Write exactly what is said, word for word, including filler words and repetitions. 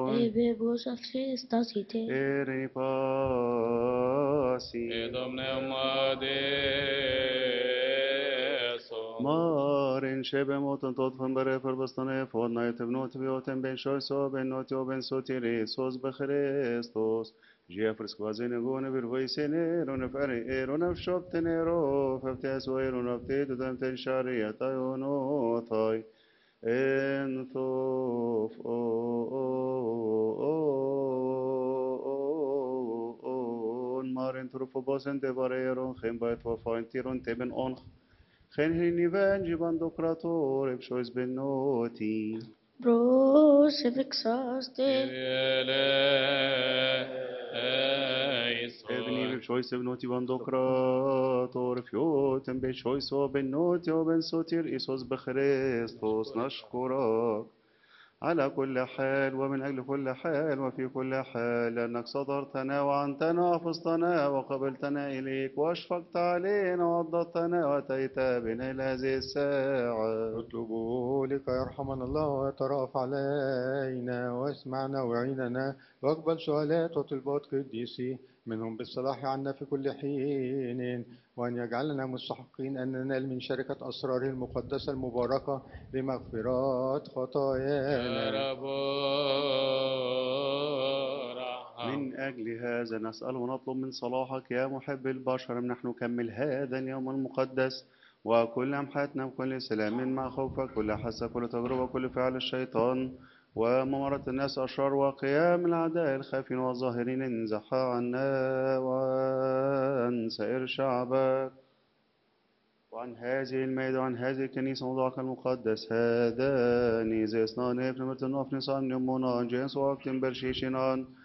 Bebemos a Christus ite. Eri pasi. E Domne Amadeso. Marin shebe moten tot van bere verbastane von night of not bioten ben shoyso ben not yo ben sotiri sos be Christos. Jefres quasi negone bir voisene ron fare eron of shop tenero faftes o eron of te dam ten sharia tayono thai en thof o on marin trupo bosen de bareron khem bait wa faintiron teben on Gen hiniven jiban dokrator ebshois benoti. Bros evexaste. Evni Eleison. ebshois benoti ban dokrator fioten beshois o benoti o ben sotir isos bechrestos nashkurak. على كل حال ومن أجل كل حال وفي كل حال لأنك صدرتنا وعنتنا وحفظتنا وقبلتنا إليك وأشفقت علينا وعضدتنا وأتيت بنا إلى هذه الساعة. اطلبوا لك يرحمنا الله ويترأف علينا واسمعنا وعيننا واقبل سؤالات وطلبات قديسي منهم بالصلاح عنا في كل حين وأن يجعلنا مستحقين أن ننال من شركة أسراره المقدسة المباركة بمغفرات خطايانا. من أجل هذا نسأل ونطلب من صلاحك يا محب البشر نحن نكمل هذا اليوم المقدس وكل أمحاتنا وكل سلام مع خوفك كل حسة كل تجربة كل فعل الشيطان وممرة الناس أشرار وقيام الأعداء الخافين والظاهرين انزح عنا وعن سائر شعبك وعن هذه المائدة وعن هذه الكنيسة موضوعك المقدس هذا نيزيسنا نفن مرتن وفن صان يمونا جنس وقت برشيشنان